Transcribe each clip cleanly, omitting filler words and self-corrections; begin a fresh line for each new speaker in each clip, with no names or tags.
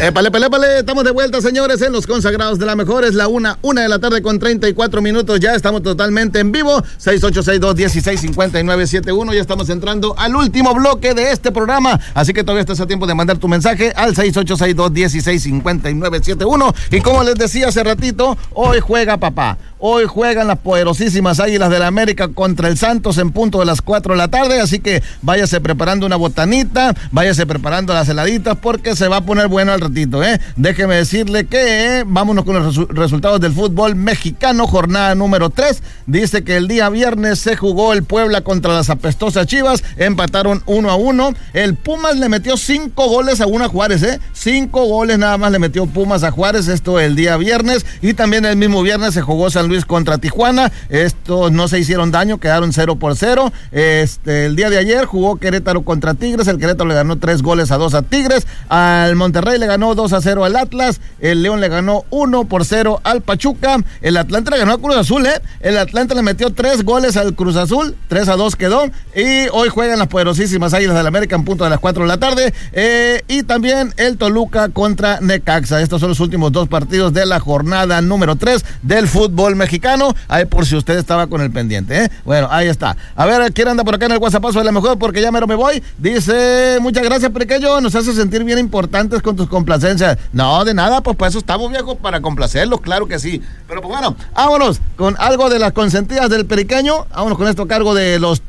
Épale, estamos de vuelta, señores, en Los Consagrados de la Mejor. Es la 1:01 p.m. Ya estamos totalmente en vivo. 6862-165971. Ya estamos entrando al último bloque de este programa. Así que todavía estás a tiempo de mandar tu mensaje al 6862-165971. Y como les decía hace ratito, hoy juega papá. Hoy juegan las poderosísimas Águilas del la América contra el Santos en punto de las 4 de la tarde. Así que váyase preparando una botanita, váyase preparando las heladitas, porque se va a poner bueno al ratito, Déjeme decirle que vámonos con los resultados del fútbol mexicano, jornada número 3. Dice que el día viernes se jugó el Puebla contra las apestosas Chivas, empataron 1-1. El Pumas le metió 5 goles a Juárez, 5 goles nada más le metió Pumas a Juárez, esto el día viernes. Y también el mismo viernes se jugó San Luis contra Tijuana, estos no se hicieron daño, quedaron 0-0. El día de ayer jugó Querétaro contra Tigres, el Querétaro le ganó 3-2 a Tigres, al Monterrey le ganó 2-0 al Atlas, el León le ganó 1-0 al Pachuca, el Atlante le ganó a Cruz Azul, el Atlante le metió 3 goles al Cruz Azul, 3-2 quedó, y hoy juegan las poderosísimas Águilas del América en punto de las 4 de la tarde, y también el Toluca contra Necaxa. Estos son los últimos 2 partidos de la jornada número 3 del fútbol mexicano, ahí por si usted estaba con el pendiente, Bueno, ahí está. A ver, ¿quién anda por acá en el WhatsApp de la Mejor? Porque ya mero me voy. Dice, muchas gracias, Pequeño, nos hace sentir bien importantes con tus complacencias. No, de nada, pues para eso estamos, viejo, para complacerlos, claro que sí. Pero pues bueno, vámonos con algo de las consentidas del Periqueño. Vámonos con esto a cargo de los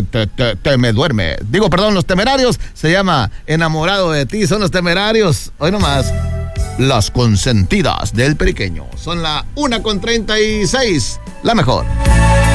los Temerarios. Se llama Enamorado de ti, son los Temerarios. Hoy nomás. Las consentidas del Periqueño. Son la 1:36. La Mejor.